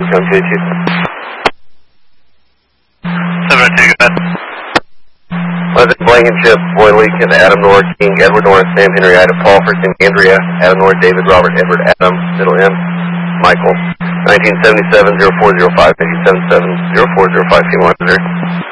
Come 282. 702, go ahead. Pleasant, Blankenship, Boy Leakin, Adam North, King, Edward North, Sam Henry, Ida, Paul, first name Andrea, Adam North, David, Robert, Edward, Adam, middle M, Michael. 1977-0405, 1977-0405, Team 100.